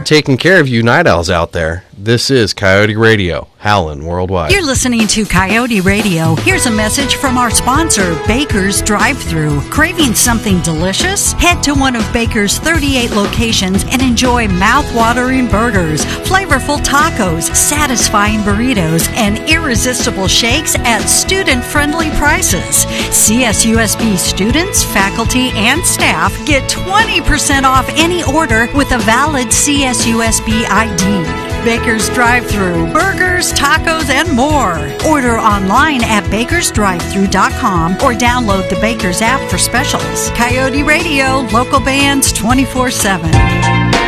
taking care of you night owls out there. This is Coyote Radio, howling worldwide. You're listening to Coyote Radio. Here's a message from our sponsor, Baker's Drive-Thru. Craving something delicious? Head to one of Baker's 38 locations and enjoy mouth-watering burgers, flavorful tacos, satisfying burritos, and irresistible shakes at student-friendly prices. CSUSB students, faculty, and staff get 20% off any order with a valid CSUSB ID. Baker's Drive-Thru, burgers, tacos, and more. Order online at bakersdrivethru.com or download the Baker's app for specials. Coyote Radio, local bands 24/7.